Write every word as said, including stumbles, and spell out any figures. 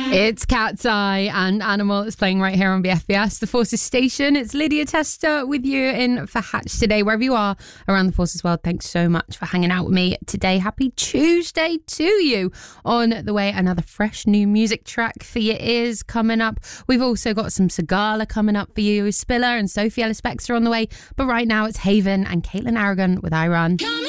It's Cat's Eye and Animal that's playing right here on B F B S, the Forces Station. It's Lydia Tester with you in for Hatch today, wherever you are around the Forces world. Thanks so much for hanging out with me today. Happy Tuesday to you. On the way, another fresh new music track for your ears coming up. We've also got some Sigala coming up for you. Spiller and Sophie Ellis Bextor on the way. But right now it's Haven and Caitlin Aragon with I Run.